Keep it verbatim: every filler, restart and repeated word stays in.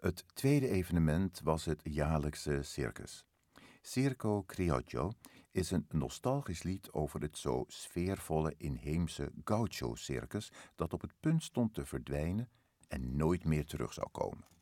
Het tweede evenement was het jaarlijkse circus. Circo Criollo is een nostalgisch lied over het zo sfeervolle inheemse gaucho-circus dat op het punt stond te verdwijnen en nooit meer terug zou komen.